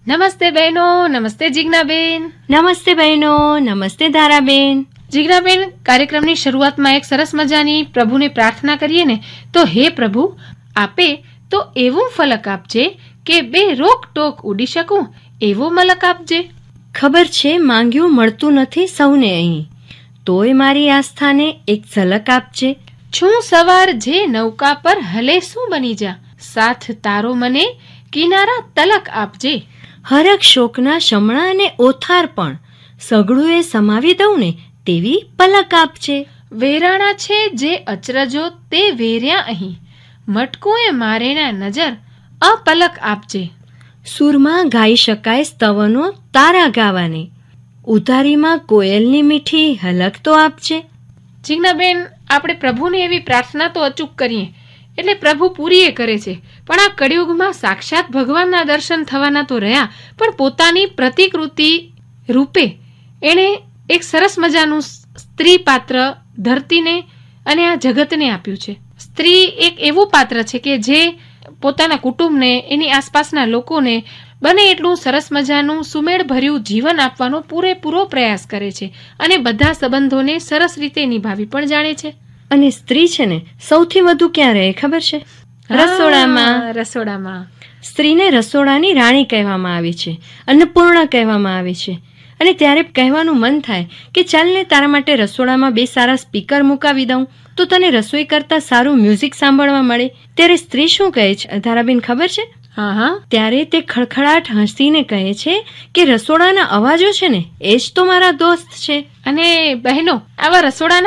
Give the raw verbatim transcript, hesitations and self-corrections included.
નમસ્તે બહેનો. નમસ્તે જીજ્ઞાબેન. નમસ્તે બહેનો. નમસ્તે ધારાબેન. જીજ્ઞાબેન, કાર્યક્રમની શરૂઆતમાં એક સરસ મજાની પ્રભુને પ્રાર્થના કરીએ ને, તો હે પ્રભુ, આપે તો એવું ફલક આપજે કે બે રોક ટોક ઉડી શકું, એવો મલક આપજે. ખબર છે માંગ્યું મળતું નથી સૌને અહીં, તોય મારી આસ્થાને એક ઝલક આપજે. છું સવાર જે નૌકા પર હલે શું બની જા, સાથ તારો મને કિનારા તલક આપજે. હરક શોકના શમણા અને ઓથાર પણ સગડું એ સમાવી દઉં ને તેવી પલક આપજે. વેરાણા છે જે અચરજો તે વેર્યા અહીં, મટકું એ મારેના નજર અપલક આપજે. સૂરમાં ગાઈ શકાય સ્તવનો તારા ગાવાને, ઉધારીમાં કોયલની મીઠી હલક તો આપજે. જીજ્ઞાબેન, આપણે પ્રભુને એવી પ્રાર્થના તો અચૂક કરીએ એટલે પ્રભુ પૂરી એ કરે છે, પણ આ કળિયુગમાં સાક્ષાત ભગવાનના દર્શન થવાના તો રહ્યા, પણ પોતાની પ્રતિકૃતિ રૂપે એણે એક સરસ મજાનું સ્ત્રી પાત્ર ધરતીને અને આ જગતને આપ્યું છે. સ્ત્રી એક એવું પાત્ર છે કે જે પોતાના કુટુંબને, એની આસપાસના લોકોને બને એટલું સરસ મજાનું સુમેળ ભર્યું જીવન આપવાનો પૂરેપૂરો પ્રયાસ કરે છે અને બધા સંબંધોને સરસ રીતે નિભાવી પણ જાણે છે. અને સ્ત્રી છે ને સૌથી વધુ ક્યાં રહે ખબર છે? રસોડામાં. રસોડામાં સ્ત્રીને રસોડાની રાણી કહેવામાં આવી છે, અન્નપૂર્ણા કહેવામાં આવી છે. અને ત્યારે કહેવાનું મન થાય કે ચાલ ને તારા માટે રસોડામાં બે સારા સ્પીકર મુકાવી દઉં તો તને રસોઈ કરતા સારું મ્યુઝિક સાંભળવા મળે. ત્યારે સ્ત્રી શું કહે છે ધારાબેન ખબર છે? હા હા ત્યારે તે ખડખડાટ હસીને કહે છે કે રસોડાના અવાજો છે ને એ જ તો મારા દોસ્ત છે. અને બહેનો, આવા રસોડાના